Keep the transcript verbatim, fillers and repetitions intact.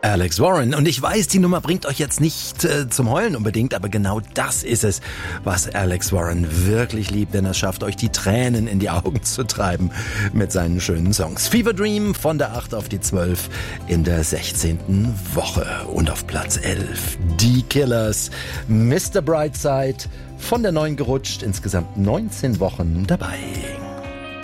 Alex Warren. Und ich weiß, die Nummer bringt euch jetzt nicht äh, zum Heulen unbedingt, aber genau das ist es, was Alex Warren wirklich liebt, denn er schafft euch die Tränen in die Augen zu treiben mit seinen schönen Songs. Fever Dream von der acht auf die zwölf in der sechzehnten Woche. Und auf Platz elf die Killers, Mister Brightside, von der neun gerutscht, insgesamt neunzehn Wochen dabei.